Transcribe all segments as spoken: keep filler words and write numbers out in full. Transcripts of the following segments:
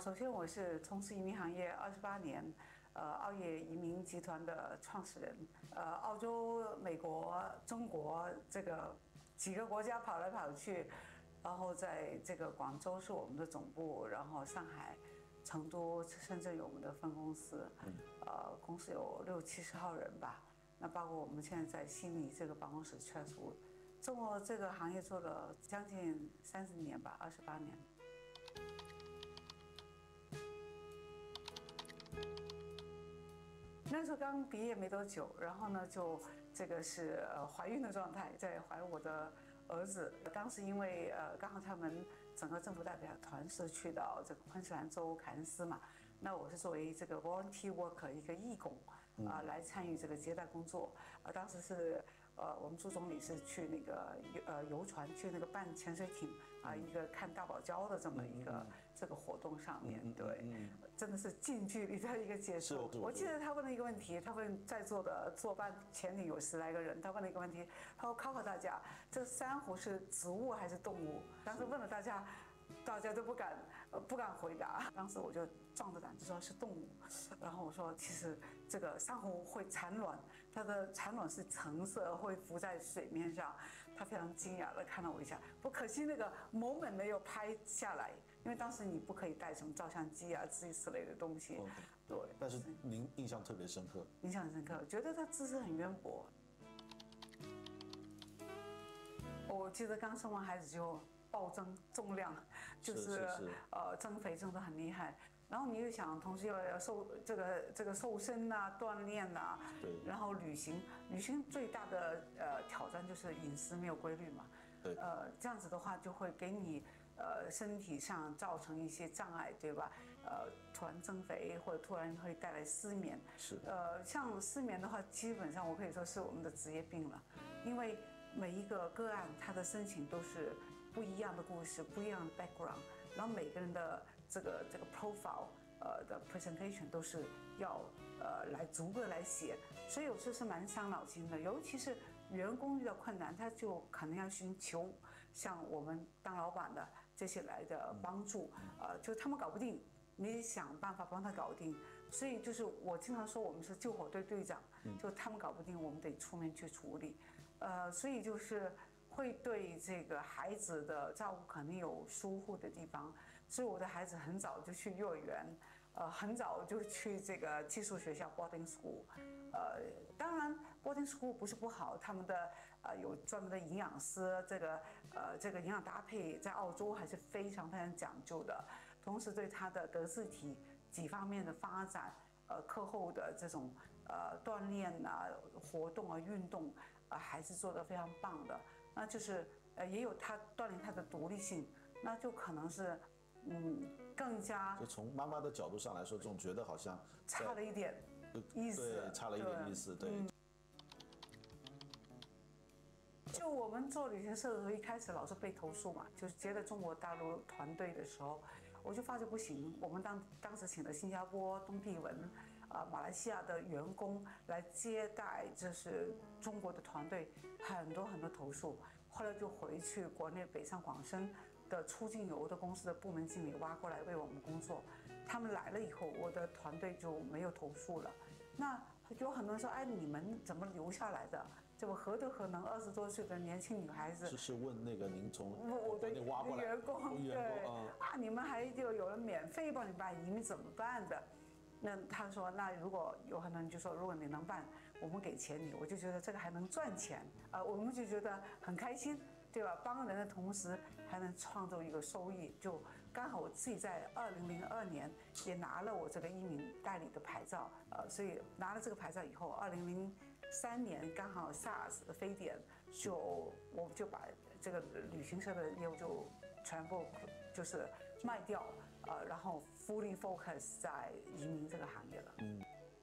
首先我是从事移民行业二十八年，呃，澳业移民集团的创始人，呃，澳洲、美国、中国这个几个国家跑来跑去，然后在这个广州是我们的总部，然后上海、成都、深圳有我们的分公司，呃，公司有六七十号人吧。那包括我们现在在悉尼这个办公室 Chatswood， 做这个行业做了将近三十年吧，二十八年。那时候刚毕业没多久，然后呢，就这个是呃怀孕的状态，在怀我的儿子。当时因为呃刚好他们整个政府代表团是去到这个昆士兰州凯恩斯嘛，那我是作为这个 volunteer worker 一个义工啊、呃、来参与这个接待工作。啊、呃，当时是呃我们朱总理是去那个呃游船去那个办潜水艇啊、呃、一个看大堡礁的这么一个这个活动上面，对，真的是近距离的一个接触。我记得他问了一个问题，他问在座的坐办潜艇有十来个人，他问了一个问题，他说考考大家，这珊瑚是植物还是动物？当时问了大家。大家都不敢，呃，不敢回答。当时我就壮着胆子说是动物，然后我说其实这个珊瑚会产卵，它的产卵是橙色，会浮在水面上。他非常惊讶的看了我一下，不可惜那个 moment 没有拍下来，因为当时你不可以带什么照相机啊之类的东西。 Okay. 对。 但是您印象特别深刻。 印象很深刻，觉得他知识很渊博。我记得刚生完孩子就。暴增重量，就是呃增肥增得很厉害，然后你又想同时要要瘦这个这个瘦身呐、啊、锻炼呐、啊， 对， 然后旅行，旅行最大的呃挑战就是饮食没有规律嘛， 对， 呃这样子的话就会给你呃身体上造成一些障碍，对吧？呃突然增肥或者突然会带来失眠， 是， 呃像失眠的话，基本上我可以说是我们的职业病了，因为每一个个案他的申请都是。不一样的故事，不一样的 background， 然后每个人的这个这个 profile， 呃的 presentation 都是要呃来逐个来写，所以有时候是蛮伤脑筋的。尤其是员工遇到困难，他就可能要寻求像我们当老板的这些来的帮助，呃，就他们搞不定，你想办法帮他搞定。所以就是我经常说，我们是救火队队长，就他们搞不定，我们得出面去处理。呃，所以就是。会对这个孩子的照顾可能有疏忽的地方，所以我的孩子很早就去幼儿园，呃，很早就去这个寄宿学校 boarding school， 呃，当然 boarding school 不是不好，他们的呃有专门的营养师，这个呃这个营养搭配在澳洲还是非常非常讲究的，同时对他的德智体几方面的发展，呃，课后的这种呃锻炼啊、活动啊、运动啊，还是做得非常棒的。那就是呃，也有他锻炼他的独立性，那就可能是嗯更加。 就从妈妈的角度上来说，总觉得好像差了一点意思， 对，差了一点意思，对。嗯、 就我们做旅行社的时候，一开始老是被投诉嘛，就是接了中国大陆团队的时候，我就发觉不行，我们当当时请了新加坡、东帝汶。啊，马来西亚的员工来接待，这是中国的团队，很多很多投诉。后来就回去国内北上广深的出境游的公司的部门经理挖过来为我们工作。他们来了以后，我的团队就没有投诉了。那有很多人说，哎，你们怎么留下来的？这不何德何能？二十多岁的年轻女孩子， 就是问那个您从我的挖过来员工， 对啊，你们还就有人免费帮你办移民怎么办的？那他说，那如果有很多人就说，如果你能办，我们给钱你，我就觉得这个还能赚钱啊、呃，我们就觉得很开心，对吧？帮人的同时还能创造一个收益，就刚好我自己在二零零二年也拿了我这个移民代理的牌照，呃，所以拿了这个牌照以后，二零零三年刚好 SARS 的非典，就我就把这个旅行社的业务就全部就是卖掉，呃，然后 fully focus 在移民这个行业了。嗯。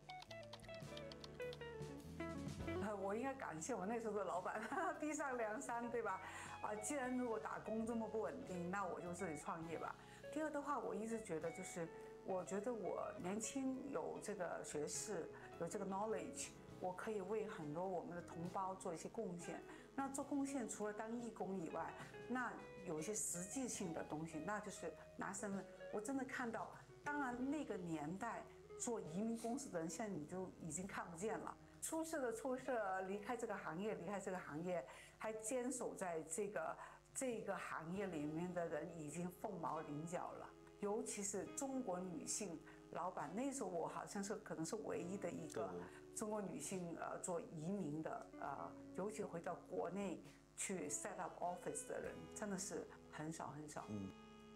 呃，我应该感谢我那时候的老板，逼上梁山，对吧？啊，既然如果打工这么不稳定，那我就自己创业吧。第二的话，我一直觉得就是，我觉得我年轻有这个学识，有这个 knowledge。我可以为很多我们的同胞做一些贡献。那做贡献除了当义工以外，那有一些实际性的东西，那就是拿身份。我真的看到，当然那个年代做移民公司的人，现在你就已经看不见了。出事的出事，离开这个行业，离开这个行业，还坚守在这个这个行业里面的人，已经凤毛麟角了。尤其是中国女性老板，那时候我好像是可能是唯一的一个中国女性呃做移民的呃，尤其回到国内去 set up office 的人，真的是很少很少。嗯。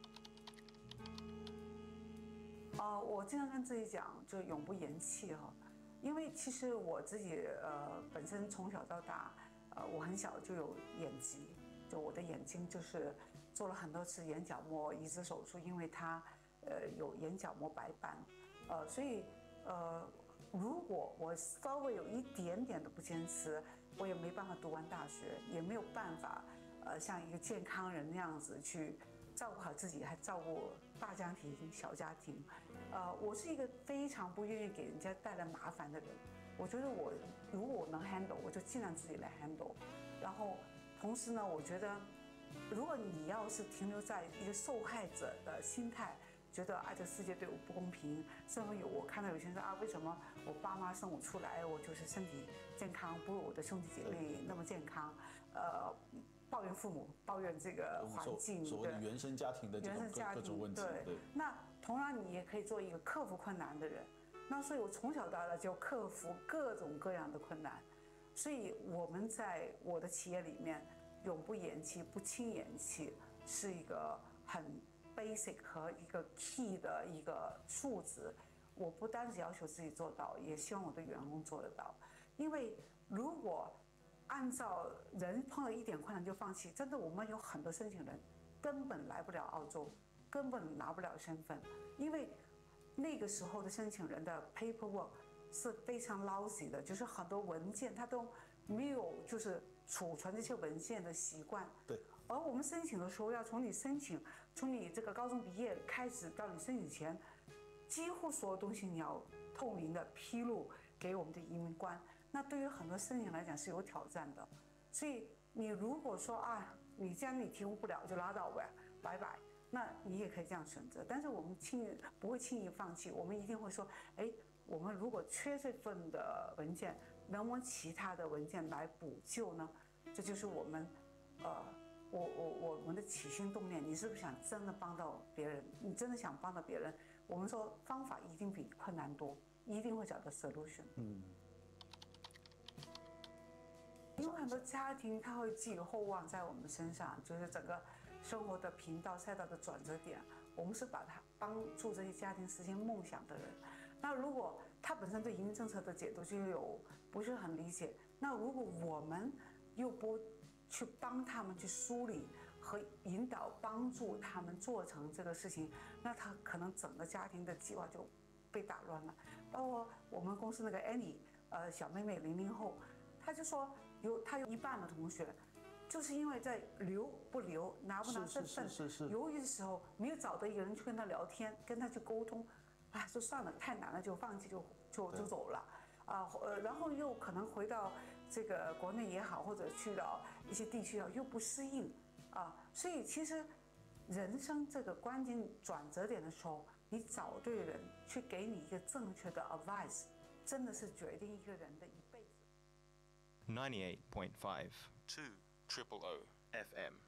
啊、呃，我经常跟自己讲，就永不言弃哈，因为其实我自己呃本身从小到大，呃我很小就有眼疾，就我的眼睛就是做了很多次眼角膜移植手术，因为它呃有眼角膜白斑，呃所以呃如果我稍微有一点点的不坚持，我也没办法读完大学，也没有办法呃像一个健康人那样子去照顾好自己，还照顾大家庭、小家庭。呃，我是一个非常不愿意给人家带来麻烦的人。我觉得我如果我能 handle， 我就尽量自己来 handle。然后同时呢，我觉得如果你要是停留在一个受害者的心态，觉得啊这世界对我不公平，甚至有我看到有些人说啊，为什么我爸妈生我出来，我就是身体健康不如我的兄弟姐妹那么健康，呃。抱怨父母，抱怨这个环境， 所谓的原生家庭的这种各种问题。 对，对那同样你也可以做一个克服困难的人。那所以我从小到大就克服各种各样的困难。所以我们在我的企业里面，永不言弃，不轻言弃，是一个很 basic 和一个 key 的一个数值。我不单只要求自己做到，也希望我的员工做得到。因为如果按照人碰到一点困难就放弃，真的我们有很多申请人根本来不了澳洲，根本拿不了身份，因为那个时候的申请人的 paperwork 是非常 lousy 的，就是很多文件他都没有就是储存这些文件的习惯。 对。 而我们申请的时候，要从你申请，从你这个高中毕业开始到你申请前，几乎所有东西你要透明的披露给我们的移民官。那对于很多申请来讲是有挑战的，所以你如果说啊，你既然你提供不了就拉倒呗，拜拜，那你也可以这样选择。但是我们轻易不会轻易放弃，我们一定会说，哎，我们如果缺这份的文件，能不能其他的文件来补救呢？这就是我们，呃，我我我们的起心动念，你是不是想真的帮到别人？你真的想帮到别人？我们说方法一定比困难多，一定会找到 solution。嗯。因为很多家庭他会寄予厚望在我们身上，就是整个生活的频道赛道的转折点，我们是把他帮助这些家庭实现梦想的人。那如果他本身对移民政策的解读就有不是很理解，那如果我们又不去帮他们去梳理和引导，帮助他们做成这个事情，那他可能整个家庭的计划就被打乱了。包括我们公司那个 Annie， 呃，小妹妹零零后，她就说。有他有一半的同学，就是因为在留不留、拿不拿身份、犹豫的时候，没有找到一个人去跟他聊天、跟他去沟通，啊，就算了，太难了，就放弃，就就就走了，啊，呃，然后又可能回到这个国内也好，或者去到一些地区啊，又不适应，啊，所以其实人生这个关键转折点的时候，你找对人去给你一个正确的 advice， 真的是决定一个人的一辈子。 ninety-eight point five two Triple O F M